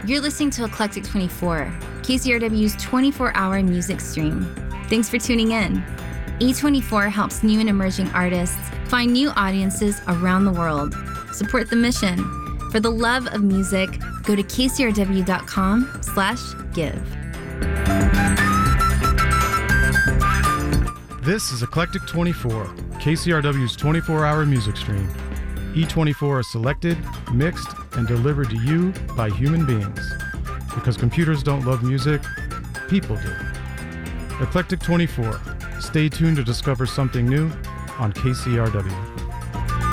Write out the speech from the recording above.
You're listening to Eclectic 24, KCRW's 24-hour music stream. Thanks for tuning in. E24 helps new and emerging artists find new audiences around the world. Support the mission. For the love of music, go to kcrw.com/give. This is Eclectic 24, KCRW's 24-hour music stream. E24 is selected, mixed, and delivered to you by human beings. Because computers don't love music, people do. Eclectic 24. Stay tuned to discover something new on KCRW.